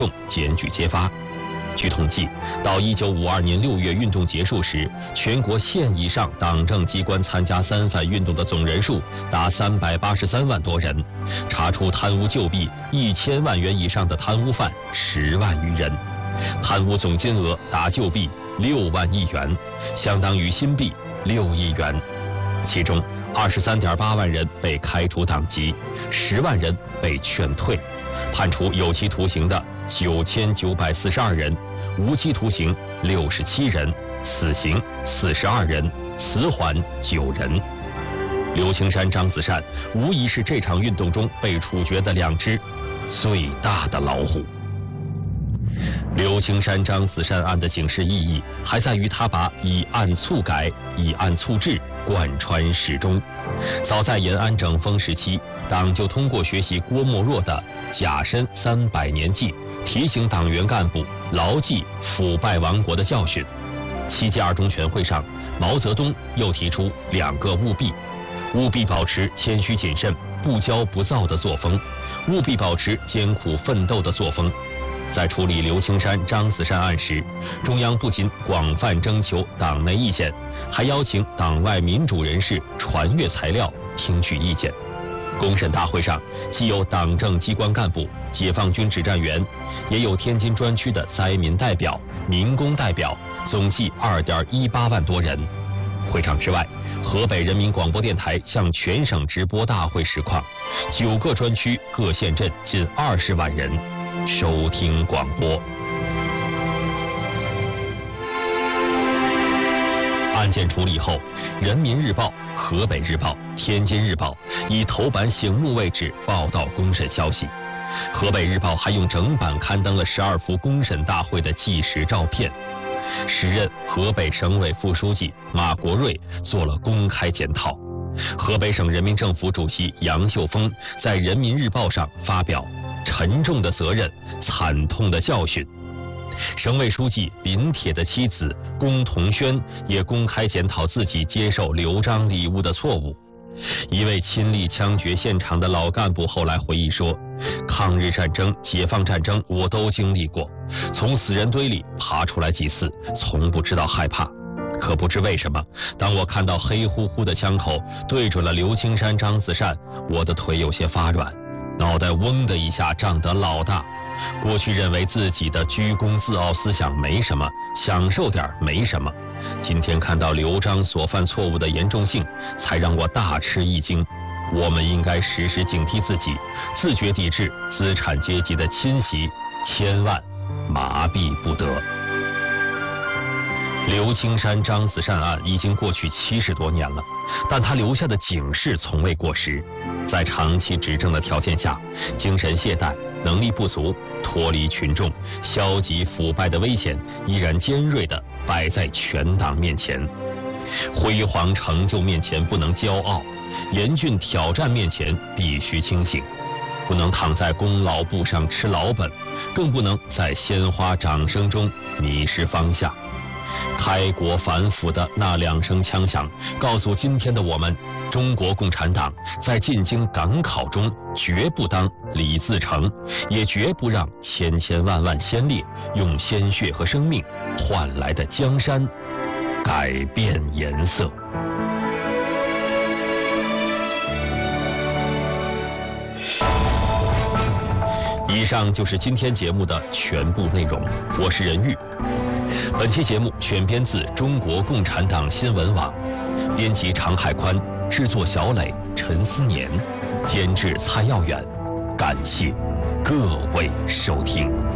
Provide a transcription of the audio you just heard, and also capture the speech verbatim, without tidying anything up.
众检举揭发。据统计，到一九五二年六月运动结束时，全国县以上党政机关参加三反运动的总人数达三百八十三万多人，查出贪污旧币一千万元以上的贪污犯十万余人，贪污总金额达旧币六万亿元，相当于新币六亿元。其中二十三点八万人被开除党籍，十万人被劝退，判处有期徒刑的九千九百四十二人，无期徒刑六十七人，死刑四十二人，辞缓九人。刘青山、张子善无疑是这场运动中被处决的两只最大的老虎。刘青山、张子善案的警示意义还在于他把以案促改、以案促治贯穿始终。早在延安整风时期，党就通过学习郭沫若的《甲申三百年记》，提醒党员干部牢记腐败亡国的教训。七届二中全会上，毛泽东又提出两个务必：务必保持谦虚谨慎、不骄不躁的作风，务必保持艰苦奋斗的作风。在处理刘青山、张子善案时，中央不仅广泛征求党内意见，还邀请党外民主人士传阅材料，听取意见。公审大会上，既有党政机关干部、解放军指战员，也有天津专区的灾民代表、民工代表，总计二点一八万多人。会场之外，河北人民广播电台向全省直播大会实况，九个专区各县镇近二十万人收听广播。案件处理后，《人民日报》、《河北日报》、《天津日报》以头版醒目位置报道公审消息，《河北日报》还用整版刊登了十二幅公审大会的纪实照片。时任河北省委副书记马国瑞做了公开检讨，河北省人民政府主席杨秀峰在《人民日报》上发表沉重的责任，惨痛的教训。省委书记林铁的妻子龚同轩也公开检讨自己接受刘璋礼物的错误。一位亲历枪决现场的老干部后来回忆说，抗日战争、解放战争我都经历过，从死人堆里爬出来几次，从不知道害怕。可不知为什么，当我看到黑乎乎的枪口对准了刘青山、张子善，我的腿有些发软，脑袋嗡的一下胀得老大。过去认为自己的居功自傲思想没什么，享受点没什么，今天看到刘璋所犯错误的严重性，才让我大吃一惊。我们应该时时警惕自己，自觉抵制资产阶级的侵袭，千万麻痹不得。刘青山、张子善案已经过去七十多年了，但他留下的警示从未过时。在长期执政的条件下，精神懈怠、能力不足、脱离群众、消极腐败的危险依然尖锐地摆在全党面前。辉煌成就面前不能骄傲，严峻挑战面前必须清醒，不能躺在功劳簿上吃老本，更不能在鲜花掌声中迷失方向。开国反腐的那两声枪响，告诉今天的我们，中国共产党在进京赶考中绝不当李自成，也绝不让千千万万先烈用鲜血和生命换来的江山改变颜色。以上就是今天节目的全部内容，我是任玉。本期节目全编自中国共产党新闻网，编辑常海宽，制作小磊、陈思年，监制蔡耀远。感谢各位收听。